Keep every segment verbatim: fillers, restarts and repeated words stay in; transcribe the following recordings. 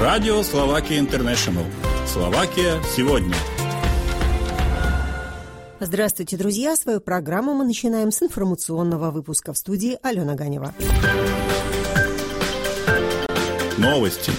Радио Словакия Интернешнл. Словакия сегодня. Здравствуйте, друзья! Свою программу мы начинаем с информационного выпуска. В студии Алена Ганева. Новости.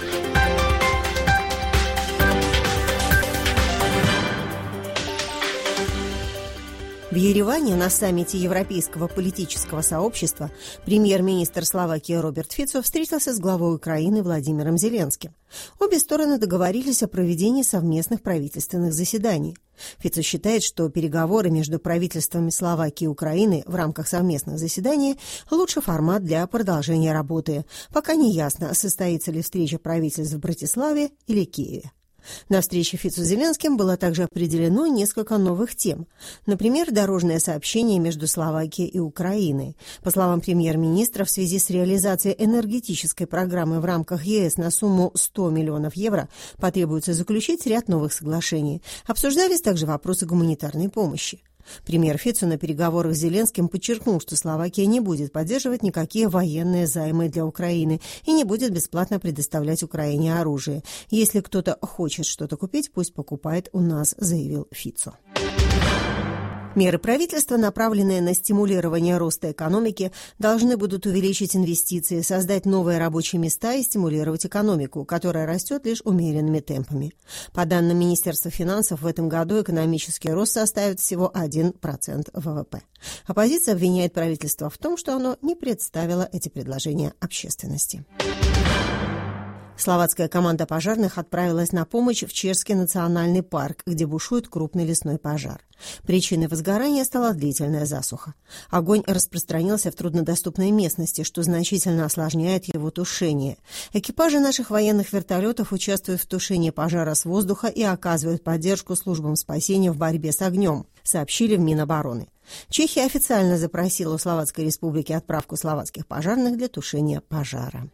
В Ереване на саммите Европейского политического сообщества премьер-министр Словакии Роберт Фицо встретился с главой Украины Владимиром Зеленским. Обе стороны договорились о проведении совместных правительственных заседаний. Фицо считает, что переговоры между правительствами Словакии и Украины в рамках совместных заседаний – лучший формат для продолжения работы. Пока не ясно, состоится ли встреча правительств в Братиславе или Киеве. На встрече Фицо с Зеленским было также определено несколько новых тем. Например, дорожное сообщение между Словакией и Украиной. По словам премьер-министра, в связи с реализацией энергетической программы в рамках ЕС на сумму сто миллионов евро потребуется заключить ряд новых соглашений. Обсуждались также вопросы гуманитарной помощи. Премьер Фицо на переговорах с Зеленским подчеркнул, что Словакия не будет поддерживать никакие военные займы для Украины и не будет бесплатно предоставлять Украине оружие. Если кто-то хочет что-то купить, пусть покупает у нас, заявил Фицо. Меры правительства, направленные на стимулирование роста экономики, должны будут увеличить инвестиции, создать новые рабочие места и стимулировать экономику, которая растет лишь умеренными темпами. По данным Министерства финансов, в этом году экономический рост составит всего один процент ВВП. Оппозиция обвиняет правительство в том, что оно не представило эти предложения общественности. Словацкая команда пожарных отправилась на помощь в Чешский национальный парк, где бушует крупный лесной пожар. Причиной возгорания стала длительная засуха. Огонь распространился в труднодоступной местности, что значительно осложняет его тушение. Экипажи наших военных вертолетов участвуют в тушении пожара с воздуха и оказывают поддержку службам спасения в борьбе с огнем, сообщили в Минобороны. Чехия официально запросила у Словацкой Республики отправку словацких пожарных для тушения пожара.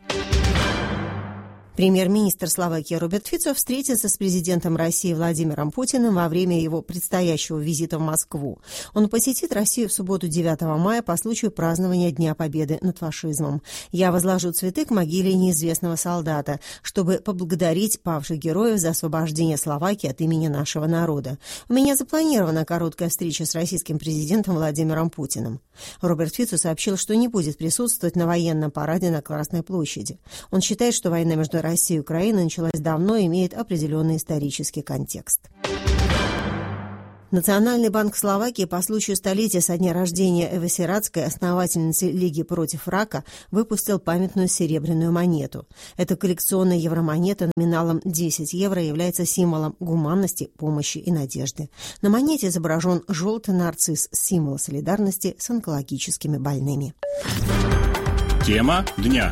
Премьер-министр Словакии Роберт Фицо встретится с президентом России Владимиром Путиным во время его предстоящего визита в Москву. Он посетит Россию в субботу девятого мая по случаю празднования Дня Победы над фашизмом. Я возложу цветы к могиле неизвестного солдата, чтобы поблагодарить павших героев за освобождение Словакии от имени нашего народа. У меня запланирована короткая встреча с российским президентом Владимиром Путиным. Роберт Фицо сообщил, что не будет присутствовать на военном параде на Красной площади. Он считает, что война между Россия и Украина началась давно и имеет определенный исторический контекст. Национальный банк Словакии по случаю столетия со дня рождения Эвы Сирацкой, основательницы Лиги против рака, выпустил памятную серебряную монету. Эта коллекционная евромонета номиналом десять евро является символом гуманности, помощи и надежды. На монете изображен желтый нарцисс, символ солидарности с онкологическими больными. Тема дня.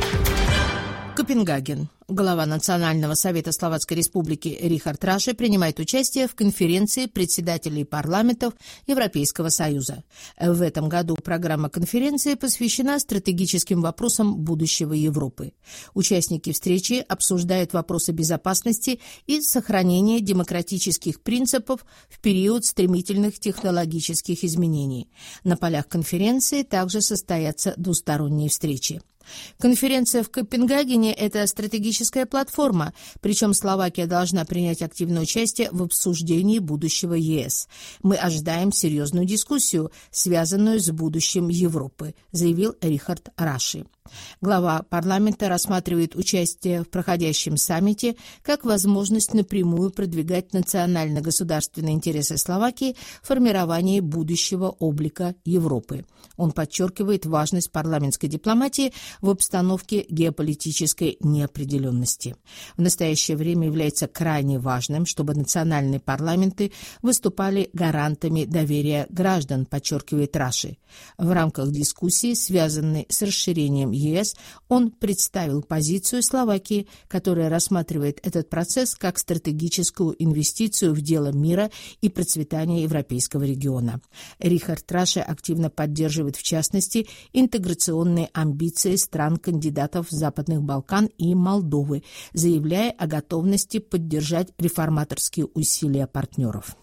Копенгаген. Глава Национального совета Словацкой Республики Рихард Раши принимает участие в конференции председателей парламентов Европейского Союза. В этом году программа конференции посвящена стратегическим вопросам будущего Европы. Участники встречи обсуждают вопросы безопасности и сохранения демократических принципов в период стремительных технологических изменений. На полях конференции также состоятся двусторонние встречи. Конференция в Копенгагене – это стратегическая платформа, причем Словакия должна принять активное участие в обсуждении будущего ЕС. Мы ожидаем серьезную дискуссию, связанную с будущим Европы, заявил Рихард Раши. Глава парламента рассматривает участие в проходящем саммите как возможность напрямую продвигать национально-государственные интересы Словакии в формировании будущего облика Европы. Он подчеркивает важность парламентской дипломатии в обстановке геополитической неопределенности. В настоящее время является крайне важным, чтобы национальные парламенты выступали гарантами доверия граждан, подчеркивает Раши. В рамках дискуссии, связанной с расширением ЕС, он представил позицию Словакии, которая рассматривает этот процесс как стратегическую инвестицию в дело мира и процветания европейского региона. Рихард Раши активно поддерживает, в частности, интеграционные амбиции стран-кандидатов Западных Балкан и Молдовы, заявляя о готовности поддержать реформаторские усилия партнеров.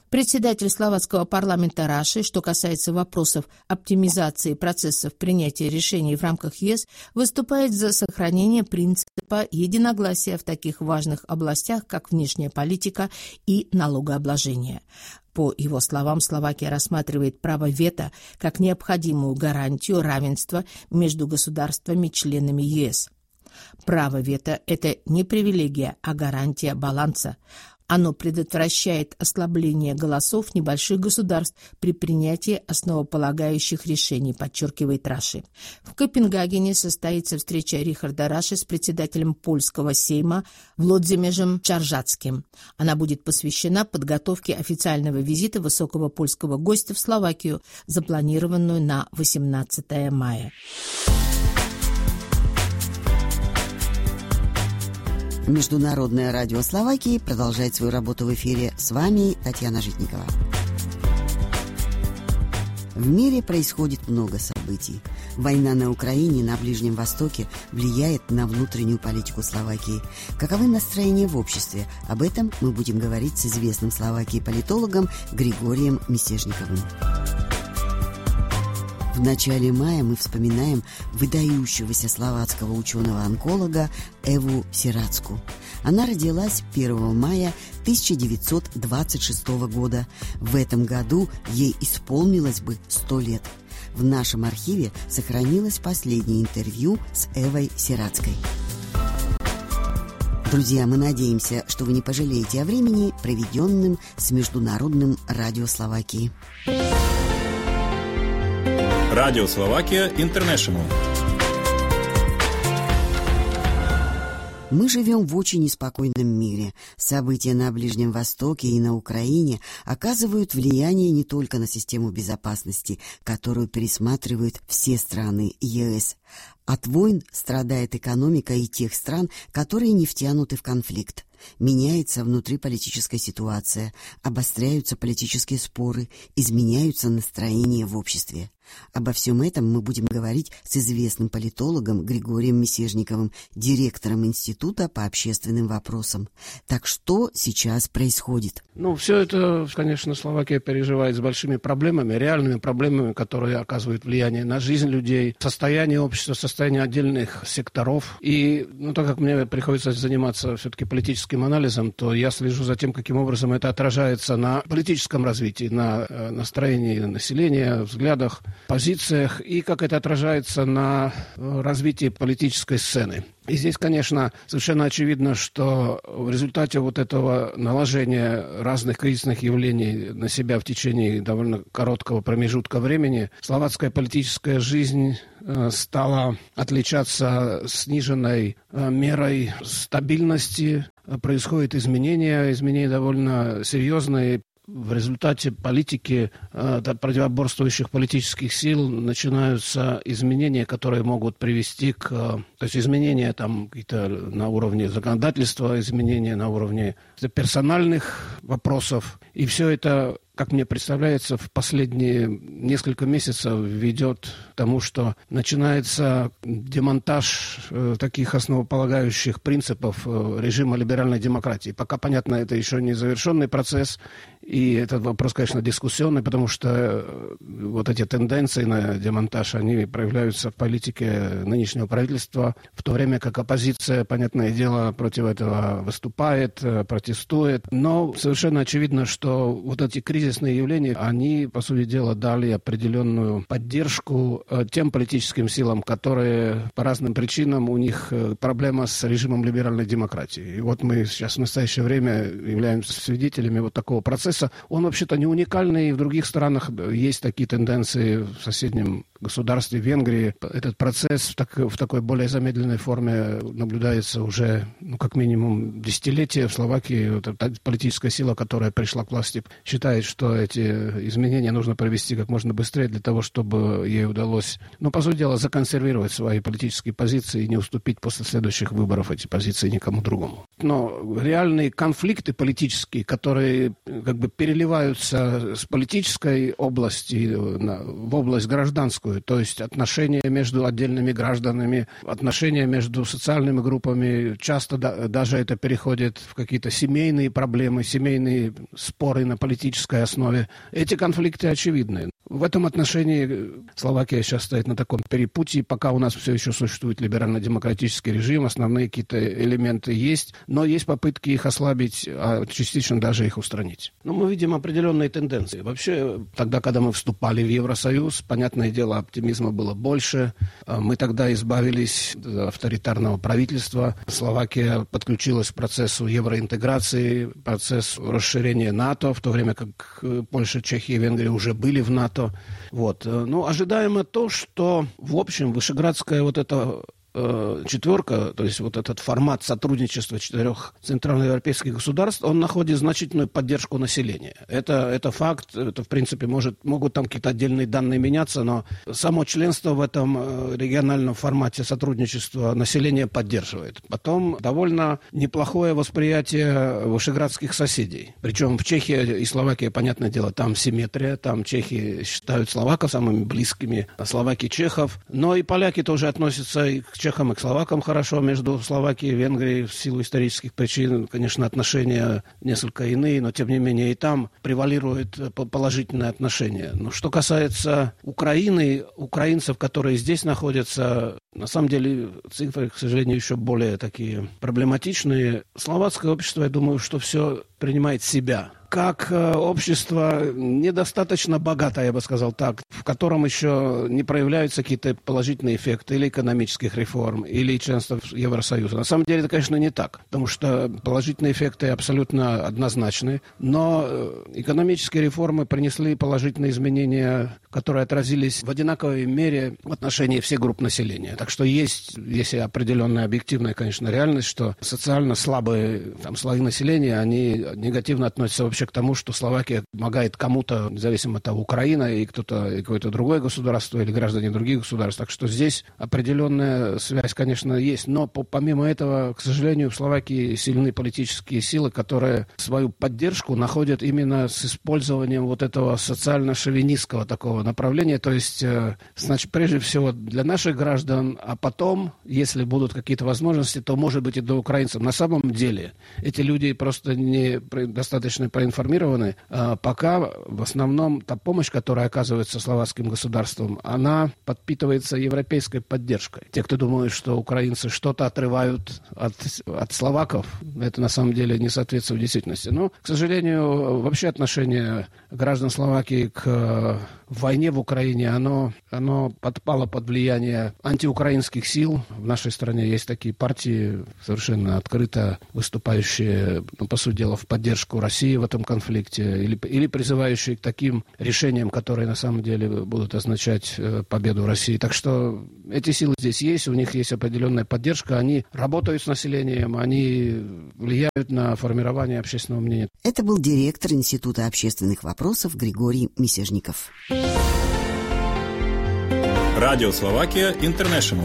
Председатель словацкого парламента Раши, что касается вопросов оптимизации процессов принятия решений в рамках ЕС, выступает за сохранение принципа единогласия в таких важных областях, как внешняя политика и налогообложение. По его словам, Словакия рассматривает право вето как необходимую гарантию равенства между государствами-членами ЕС. Право вето – это не привилегия, а гарантия баланса. Оно предотвращает ослабление голосов небольших государств при принятии основополагающих решений, подчеркивает Раши. В Копенгагене состоится встреча Рихарда Раши с председателем польского Сейма Владимиром Чаржацким. Она будет посвящена подготовке официального визита высокого польского гостя в Словакию, запланированную на восемнадцатое мая. Международное радио Словакии продолжает свою работу в эфире. С вами Татьяна Житникова. В мире происходит много событий. Война на Украине, на Ближнем Востоке влияет на внутреннюю политику Словакии. Каковы настроения в обществе? Об этом мы будем говорить с известным в Словакии политологом Григорием Мисежниковым. В начале мая мы вспоминаем выдающегося словацкого ученого-онколога Эву Сирацку. Она родилась первого мая тысяча девятьсот двадцать шестого года. В этом году ей исполнилось бы сто лет. В нашем архиве сохранилось последнее интервью с Эвой Сирацкой. Друзья, мы надеемся, что вы не пожалеете о времени, проведенном с Международным радио Словакии. Радио Словакия Интернешнл. Мы живем в очень неспокойном мире. События на Ближнем Востоке и на Украине оказывают влияние не только на систему безопасности, которую пересматривают все страны ЕС. От войн страдает экономика и тех стран, которые не втянуты в конфликт. Меняется внутриполитическая ситуация, обостряются политические споры, изменяются настроения в обществе. Обо всем этом мы будем говорить с известным политологом Григорием Мисежниковым, директором Института по общественным вопросам. Так что сейчас происходит? Ну, все это, конечно, Словакия переживает с большими проблемами, реальными проблемами, которые оказывают влияние на жизнь людей, состояние общества, состояние отдельных секторов. И, ну, так как мне приходится заниматься все-таки политическим анализом, то я слежу за тем, каким образом это отражается на политическом развитии, на э, настроении населения, взглядах, позициях и как это отражается на развитии политической сцены. И здесь, конечно, совершенно очевидно, что в результате вот этого наложения разных кризисных явлений на себя в течение довольно короткого промежутка времени словацкая политическая жизнь стала отличаться сниженной мерой стабильности. Происходят изменения, изменения довольно серьезные. В результате политики э, противоборствующих политических сил начинаются изменения, которые могут привести к... Э, то есть изменения там какие-то на уровне законодательства, изменения на уровне персональных вопросов. И все это, как мне представляется, в последние несколько месяцев ведет к тому, что начинается демонтаж э, таких основополагающих принципов э, режима либеральной демократии. Пока, понятно, это еще не завершенный процесс, и этот вопрос, конечно, дискуссионный, потому что э, вот эти тенденции на демонтаж, они проявляются в политике нынешнего правительства, в то время как оппозиция, понятное дело, против этого выступает, э, протестует. Но совершенно очевидно, что вот эти кризисные явления, они, по сути дела, дали определенную поддержку э, тем политическим силам, которые по разным причинам, у них э, проблема с режимом либеральной демократии. И вот мы сейчас в настоящее время являемся свидетелями вот такого процесса. Он вообще-то не уникальный, и в других странах есть такие тенденции в соседнем государстве Венгрии. Этот процесс в, так, в такой более замедленной форме наблюдается уже, ну, как минимум, десятилетия. В Словакии вот эта политическая сила, которая пришла к власти, считает, что эти изменения нужно провести как можно быстрее для того, чтобы ей удалось, ну, по сути дела, законсервировать свои политические позиции и не уступить после следующих выборов эти позиции никому другому. Но реальные конфликты политические, которые как бы переливаются с политической области в область гражданскую, политическую, то есть отношения между отдельными гражданами, отношения между социальными группами. Часто да, даже это переходит в какие-то семейные проблемы, семейные споры на политической основе. Эти конфликты очевидны. В этом отношении Словакия сейчас стоит на таком перепутье, пока у нас все еще существует либерально-демократический режим, основные какие-то элементы есть, но есть попытки их ослабить, а частично даже их устранить. Но мы видим определенные тенденции. Вообще, тогда, когда мы вступали в Евросоюз, понятное дело, оптимизма было больше. Мы тогда избавились от авторитарного правительства. Словакия подключилась к процессу евроинтеграции, процессу расширения НАТО, в то время как Польша, Чехия и Венгрия уже были в НАТО. Вот. Ну, ожидаемо то, что, в общем, вышеградская вот эта четверка, то есть вот этот формат сотрудничества четырех центральноевропейских государств, он находит значительную поддержку населения. Это, это факт, это, в принципе, может, могут там какие-то отдельные данные меняться, но само членство в этом региональном формате сотрудничества население поддерживает. Потом довольно неплохое восприятие вышеградских соседей. Причем в Чехии и Словакии, понятное дело, там симметрия, там чехи считают словаков самыми близкими, а словаки чехов, но и поляки тоже относятся и к чехам и к словакам хорошо. Между Словакией и Венгрией в силу исторических причин, конечно, отношения несколько иные, но тем не менее и там превалирует положительное отношение. Но что касается Украины, украинцев, которые здесь находятся, на самом деле цифры, к сожалению, еще более такие проблематичные. Словацкое общество, я думаю, что все принимает себя как общество недостаточно богатое, я бы сказал так, в котором еще не проявляются какие-то положительные эффекты или экономических реформ, или членства в Евросоюзе. На самом деле это, конечно, не так, потому что положительные эффекты абсолютно однозначны, но экономические реформы принесли положительные изменения, которые отразились в одинаковой мере в отношении всех групп населения. Так что есть, есть определенная объективная, конечно, реальность, что социально слабые там, слои населения, они негативно относятся вообще к тому, что Словакия помогает кому-то, независимо от того, Украина и кто-то, и какое-то другое государство или граждане других государств. Так что здесь определенная связь, конечно, есть. Но по, помимо этого, к сожалению, в Словакии сильны политические силы, которые свою поддержку находят именно с использованием вот этого социально-шовинистского такого направления. То есть, значит, прежде всего для наших граждан, а потом, если будут какие-то возможности, то, может быть, и для украинцев. На самом деле, эти люди просто не достаточно проинформированы. А пока в основном та помощь, которая оказывается словацким государством, она подпитывается европейской поддержкой. Те, кто думают, что украинцы что-то отрывают от, от словаков, это на самом деле не соответствует действительности. Но, к сожалению, вообще отношение граждан Словакии к войне в Украине, оно, оно подпало под влияние антиукраинских сил. В нашей стране есть такие партии, совершенно открыто выступающие, ну, по сути дела, в поддержку России в этом конфликте, или, или призывающие к таким решениям, которые на самом деле будут означать э, победу России. Так что эти силы здесь есть, у них есть определенная поддержка, они работают с населением, они влияют на формирование общественного мнения. Это был директор Института общественных вопросов Григорий Мисежников. Радио Словакия Интернешнл.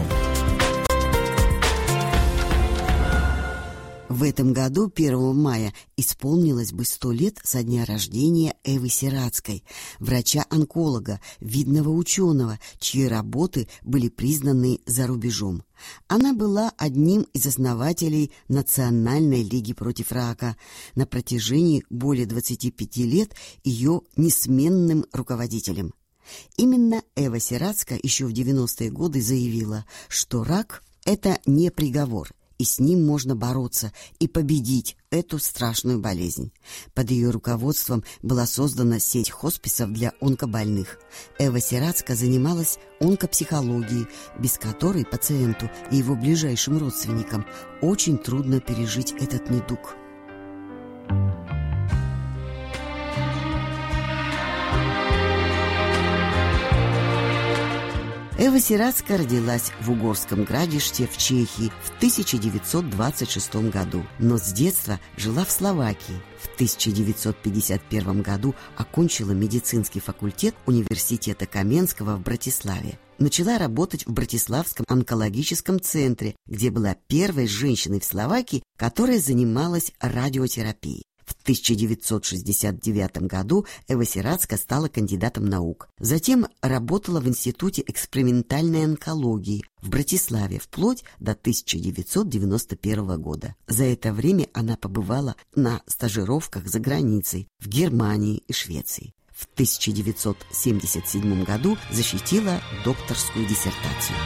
В этом году, первого мая, исполнилось бы сто лет со дня рождения Эвы Сирацкой, врача-онколога, видного ученого, чьи работы были признаны за рубежом. Она была одним из основателей Национальной лиги против рака. На протяжении более двадцати пяти лет ее несменным руководителем. Именно Эва Сирацкая еще в девяностые годы заявила, что рак – это не приговор, и с ним можно бороться и победить эту страшную болезнь. Под ее руководством была создана сеть хосписов для онкобольных. Эва Сирацкая занималась онкопсихологией, без которой пациенту и его ближайшим родственникам очень трудно пережить этот недуг. Эва Сирацкая родилась в Угорском Градище в Чехии в тысяча девятьсот двадцать шестом году, но с детства жила в Словакии. В тысяча девятьсот пятьдесят первом году окончила медицинский факультет университета Каменского в Братиславе. Начала работать в Братиславском онкологическом центре, где была первой женщиной в Словакии, которая занималась радиотерапией. В В тысяча девятьсот шестьдесят девятом году Эва Сирацка стала кандидатом наук. Затем работала в Институте экспериментальной онкологии в Братиславе вплоть до тысяча девятьсот девяносто первого года. За это время она побывала на стажировках за границей в Германии и Швеции. В тысяча девятьсот семьдесят седьмом году защитила докторскую диссертацию.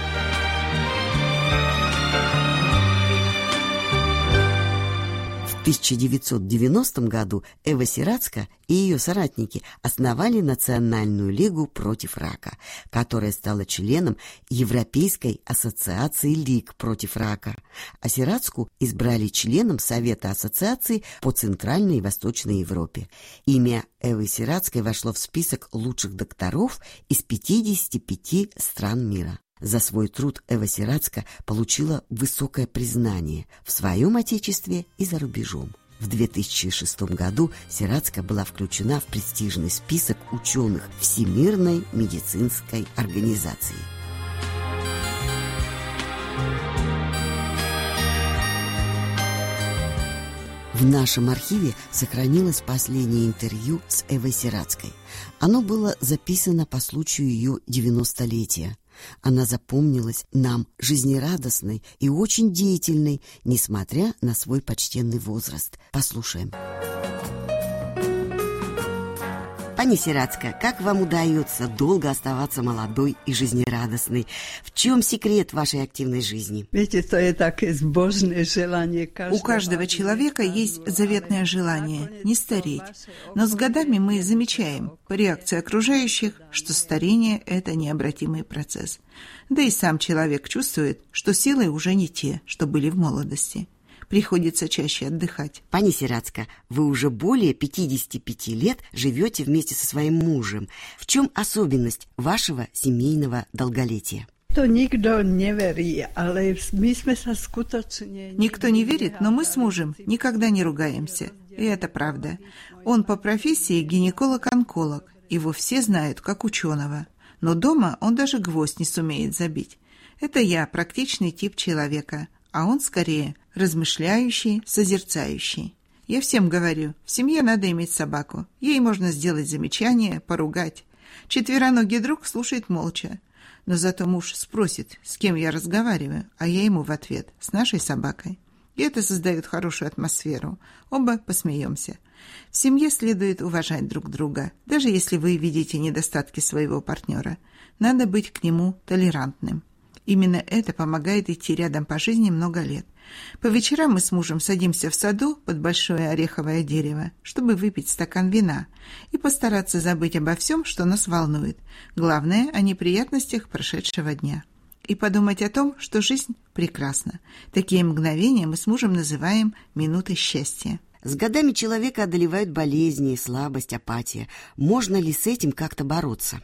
В тысяча девятьсот девяностом году Эва Сирацка и ее соратники основали Национальную лигу против рака, которая стала членом Европейской ассоциации лиг против рака, а Сирацку избрали членом Совета ассоциаций по Центральной и Восточной Европе. Имя Эвы Сирацкой вошло в список лучших докторов из пятидесяти пяти стран мира. За свой труд Эва Сирацка получила высокое признание в своем отечестве и за рубежом. В две тысячи шестом году Сирацка была включена в престижный список ученых Всемирной медицинской организации. В нашем архиве сохранилось последнее интервью с Эвой Сирацкой. Оно было записано по случаю ее девяностолетия. Она запомнилась нам жизнерадостной и очень деятельной, несмотря на свой почтенный возраст. Послушаем. Пани Сирацка, как вам удается долго оставаться молодой и жизнерадостной? В чем секрет вашей активной жизни? У каждого человека есть заветное желание не стареть. Но с годами мы замечаем по реакции окружающих, что старение – это необратимый процесс. Да и сам человек чувствует, что силы уже не те, что были в молодости. Приходится чаще отдыхать. Пани Сирацка, вы уже более пятидесяти пяти лет живете вместе со своим мужем. В чем особенность вашего семейного долголетия? Никто не верит, но мы с мужем никогда не ругаемся. И это правда. Он по профессии гинеколог-онколог. Его все знают как ученого. Но дома он даже гвоздь не сумеет забить. Это я, практичный тип человека. А он скорее размышляющий, созерцающий. Я всем говорю, в семье надо иметь собаку. Ей можно сделать замечание, поругать. Четвероногий друг слушает молча. Но зато муж спросит, с кем я разговариваю, а я ему в ответ, с нашей собакой. И это создает хорошую атмосферу. Оба посмеемся. В семье следует уважать друг друга, даже если вы видите недостатки своего партнера. Надо быть к нему толерантным. Именно это помогает идти рядом по жизни много лет. По вечерам мы с мужем садимся в саду под большое ореховое дерево, чтобы выпить стакан вина и постараться забыть обо всем, что нас волнует. Главное, о неприятностях прошедшего дня. И подумать о том, что жизнь прекрасна. Такие мгновения мы с мужем называем «минутой счастья». С годами человека одолевают болезни, слабость, апатия. Можно ли с этим как-то бороться?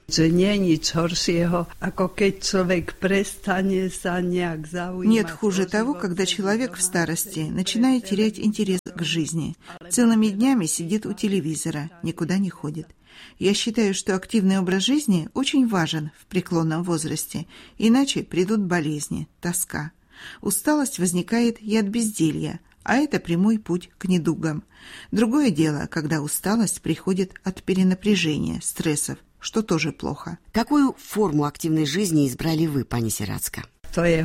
Нет хуже того, когда человек в старости начинает терять интерес к жизни. Целыми днями сидит у телевизора, никуда не ходит. Я считаю, что активный образ жизни очень важен в преклонном возрасте, иначе придут болезни, тоска. Усталость возникает и от безделья, а это прямой путь к недугам. Другое дело, когда усталость приходит от перенапряжения, стрессов, что тоже плохо. Какую форму активной жизни избрали вы, пани Сирацка? Я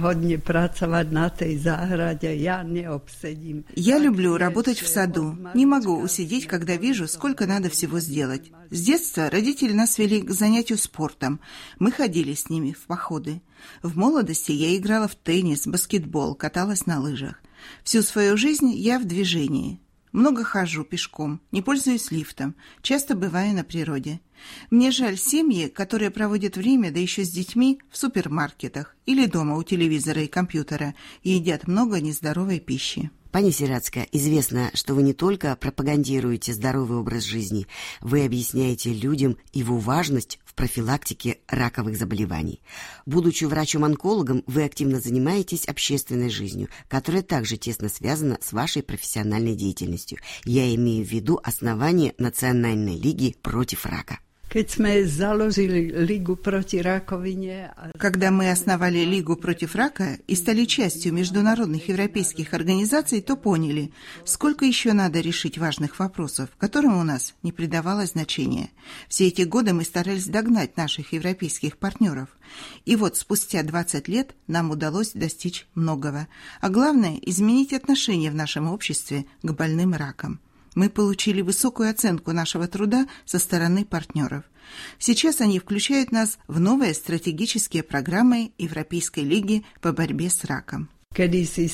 люблю работать в саду. Не могу усидеть, когда вижу, сколько надо всего сделать. С детства родители нас вели к занятию спортом. Мы ходили с ними в походы. В молодости я играла в теннис, баскетбол, каталась на лыжах. Всю свою жизнь я в движении. Много хожу пешком, не пользуюсь лифтом, часто бываю на природе. Мне жаль семьи, которые проводят время, да еще с детьми, в супермаркетах или дома у телевизора и компьютера и едят много нездоровой пищи. Пани Сирацка, известно, что вы не только пропагандируете здоровый образ жизни, вы объясняете людям его важность в профилактике раковых заболеваний. Будучи врачом-онкологом, вы активно занимаетесь общественной жизнью, которая также тесно связана с вашей профессиональной деятельностью. Я имею в виду основание Национальной лиги против рака. Когда мы основали Лигу против рака и стали частью международных европейских организаций, то поняли, сколько еще надо решить важных вопросов, которым у нас не придавалось значения. Все эти годы мы старались догнать наших европейских партнеров. И вот спустя двадцать лет нам удалось достичь многого. А главное – изменить отношение в нашем обществе к больным раком. Мы получили высокую оценку нашего труда со стороны партнеров. Сейчас они включают нас в новые стратегические программы Европейской лиги по борьбе с раком. Раньше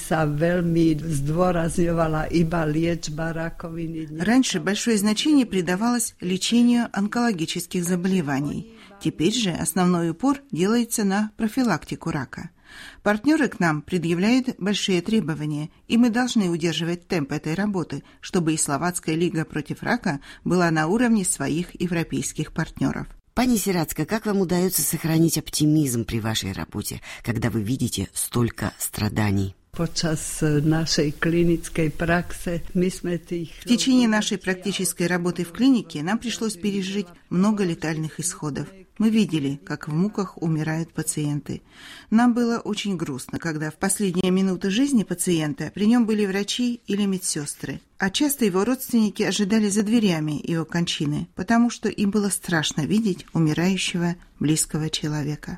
большое значение придавалось лечению онкологических заболеваний. Теперь же основной упор делается на профилактику рака. Партнеры к нам предъявляют большие требования, и мы должны удерживать темп этой работы, чтобы и Словацкая лига против рака была на уровне своих европейских партнеров. Пани Сирацка, как вам удается сохранить оптимизм при вашей работе, когда вы видите столько страданий? В течение нашей практической работы в клинике нам пришлось пережить много летальных исходов. Мы видели, как в муках умирают пациенты. Нам было очень грустно, когда в последние минуты жизни пациента при нем были врачи или медсестры. А часто его родственники ожидали за дверями его кончины, потому что им было страшно видеть умирающего близкого человека.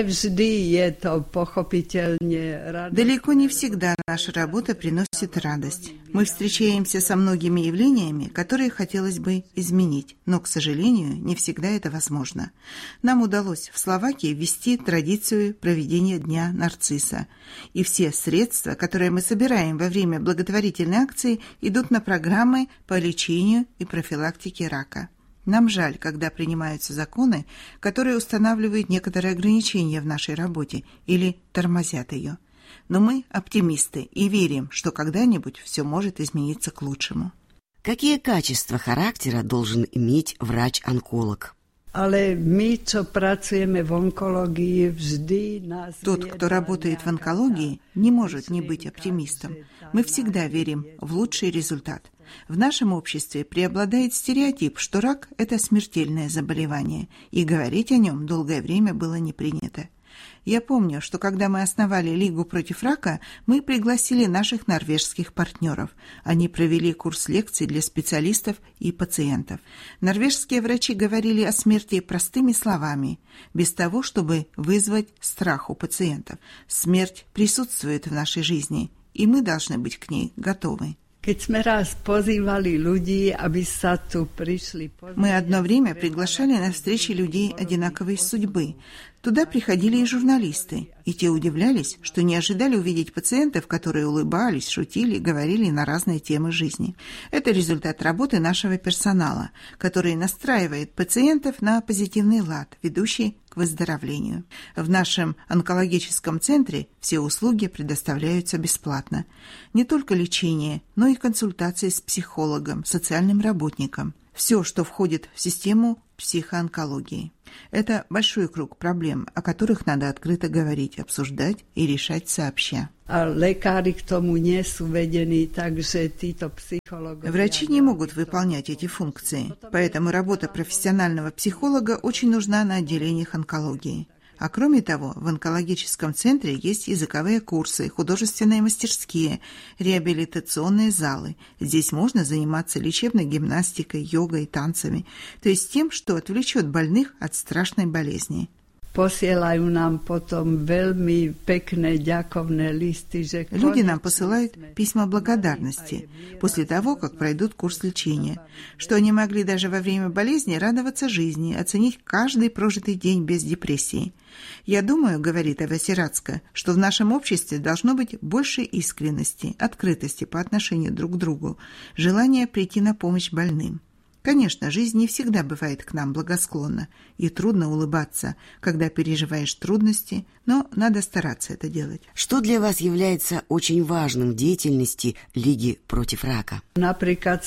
Далеко не всегда наша работа приносит радость. Мы встречаемся со многими явлениями, которые хотелось бы изменить, но, к сожалению, не всегда это возможно. Нам удалось в Словакии ввести традицию проведения Дня нарцисса. И все средства, которые мы собираем во время благотворительной акции, идут на программы по лечению и профилактике рака. Нам жаль, когда принимаются законы, которые устанавливают некоторые ограничения в нашей работе или тормозят ее. Но мы оптимисты и верим, что когда-нибудь все может измениться к лучшему. Какие качества характера должен иметь врач-онколог? Тот, кто работает в онкологии, не может не быть оптимистом. Мы всегда верим в лучший результат. В нашем обществе преобладает стереотип, что рак – это смертельное заболевание, и говорить о нем долгое время было не принято. Я помню, что когда мы основали Лигу против рака, мы пригласили наших норвежских партнеров. Они провели курс лекций для специалистов и пациентов. Норвежские врачи говорили о смерти простыми словами, без того, чтобы вызвать страх у пациентов. Смерть присутствует в нашей жизни, и мы должны быть к ней готовы. Мы одно время приглашали на встречи людей одинаковой судьбы. Туда приходили и журналисты, и те удивлялись, что не ожидали увидеть пациентов, которые улыбались, шутили и говорили на разные темы жизни. Это результат работы нашего персонала, который настраивает пациентов на позитивный лад, ведущий к выздоровлению. В нашем онкологическом центре все услуги предоставляются бесплатно. Не только лечение, но и консультации с психологом, социальным работником. Все, что входит в систему психоонкологии. Это большой круг проблем, о которых надо открыто говорить, обсуждать и решать сообща. Врачи не могут выполнять эти функции, поэтому работа профессионального психолога очень нужна на отделениях онкологии. А кроме того, в онкологическом центре есть языковые курсы, художественные мастерские, реабилитационные залы. Здесь можно заниматься лечебной гимнастикой, йогой, танцами, то есть тем, что отвлечет больных от страшной болезни. Люди нам посылают письма благодарности после того, как пройдут курс лечения, что они могли даже во время болезни радоваться жизни, оценить каждый прожитый день без депрессии. «Я думаю, — говорит Эва Сирацка, — что в нашем обществе должно быть больше искренности, открытости по отношению друг к другу, желания прийти на помощь больным. Конечно, жизнь не всегда бывает к нам благосклонна, и трудно улыбаться, когда переживаешь трудности, но надо стараться это делать». Что для вас является очень важным в деятельности Лиги против рака? Например,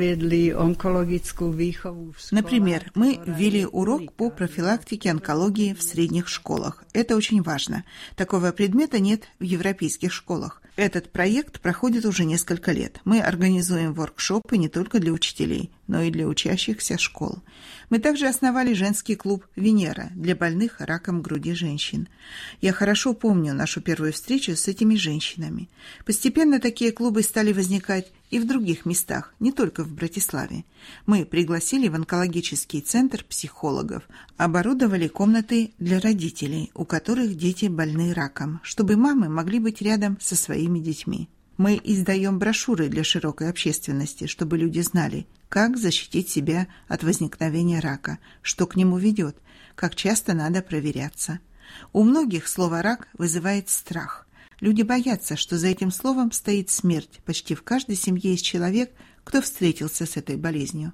мы ввели урок по профилактике онкологии в средних школах. Это очень важно. Такого предмета нет в европейских школах. Этот проект проходит уже несколько лет. Мы организуем воркшопы не только для учителей, но и для учащихся школ. Мы также основали женский клуб «Венера» для больных раком груди женщин. Я хорошо помню нашу первую встречу с этими женщинами. Постепенно такие клубы стали возникать и в других местах, не только в Братиславе. Мы пригласили в онкологический центр психологов, оборудовали комнаты для родителей, у которых дети больны раком, чтобы мамы могли быть рядом со своими детьми. Мы издаем брошюры для широкой общественности, чтобы люди знали, как защитить себя от возникновения рака, что к нему ведет, как часто надо проверяться. У многих слово «рак» вызывает страх. Люди боятся, что за этим словом стоит смерть. Почти в каждой семье есть человек, кто встретился с этой болезнью.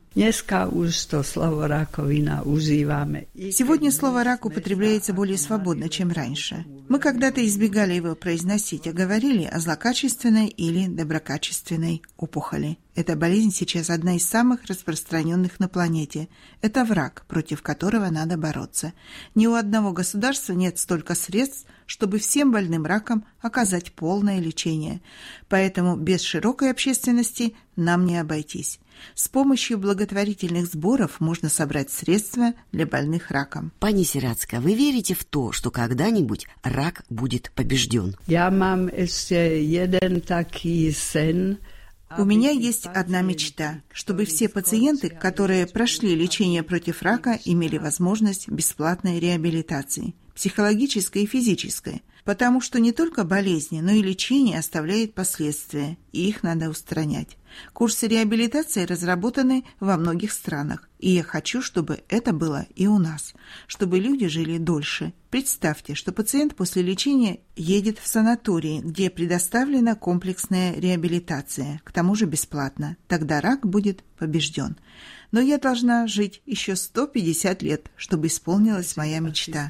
Сегодня слово «рак» употребляется более свободно, чем раньше. Мы когда-то избегали его произносить, а говорили о злокачественной или доброкачественной опухоли. Эта болезнь сейчас одна из самых распространенных на планете. Это враг, против которого надо бороться. Ни у одного государства нет столько средств, чтобы всем больным раком оказать полное лечение. Поэтому без широкой общественности нам не обойтись. С помощью благотворительных сборов можно собрать средства для больных раком. Пани Сирацка, вы верите в то, что когда-нибудь рак будет побежден? Я мам еще один такой сын. У меня есть одна мечта, чтобы все пациенты, которые прошли лечение против рака, имели возможность бесплатной реабилитации, психологической и физической, потому что не только болезни, но и лечение оставляет последствия, и их надо устранять. Курсы реабилитации разработаны во многих странах, и я хочу, чтобы это было и у нас, чтобы люди жили дольше. Представьте, что пациент после лечения едет в санаторий, где предоставлена комплексная реабилитация, к тому же бесплатно. Тогда рак будет побежден. Но я должна жить еще сто пятьдесят лет, чтобы исполнилась моя мечта.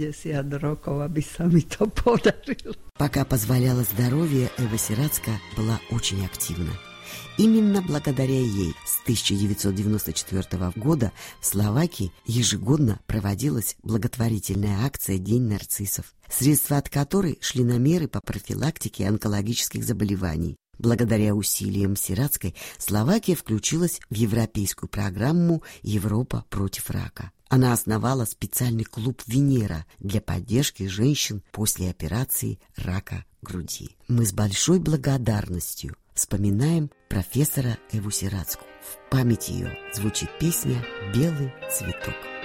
Пока позволяло здоровье, Эва Сирацка была очень активна. Именно благодаря ей с тысяча девятьсот девяносто четвёртого года в Словакии ежегодно проводилась благотворительная акция «День нарциссов», средства от которой шли на меры по профилактике онкологических заболеваний. Благодаря усилиям Сирацкой Словакия включилась в европейскую программу «Европа против рака». Она основала специальный клуб «Венера» для поддержки женщин после операции рака груди. Мы с большой благодарностью вспоминаем профессора Эву Сирацку. В память ее звучит песня «Белый цветок».